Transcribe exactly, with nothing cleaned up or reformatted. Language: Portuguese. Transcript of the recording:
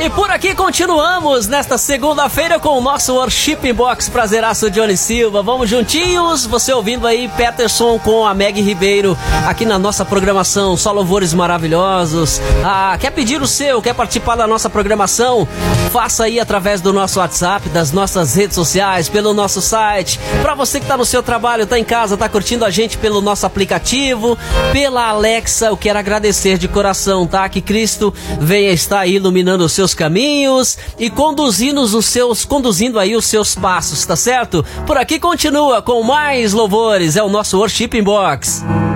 E por aqui continuamos nesta segunda-feira com o nosso Worship Box prazeraço Johnny Silva. Vamos juntinhos, você ouvindo aí Peterson com a Meg Ribeiro aqui na nossa programação, só louvores maravilhosos. Ah, quer pedir o seu, quer participar da nossa programação? Faça aí através do nosso WhatsApp, das nossas redes sociais, pelo nosso site. Para você que tá no seu trabalho, tá em casa, tá curtindo a gente pelo nosso aplicativo, pela Alexa, eu quero agradecer de coração, tá? Que Cristo venha estar aí iluminando os seus caminhos e conduzindo os seus, conduzindo aí os seus passos, tá certo? Por aqui continua com mais louvores, é o nosso Worship Box.